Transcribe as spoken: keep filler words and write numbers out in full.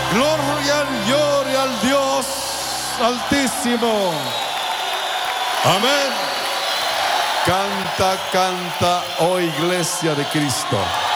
Gloria al Gloria al Dios Altísimo. Amén. Canta, canta, oh Iglesia de Cristo.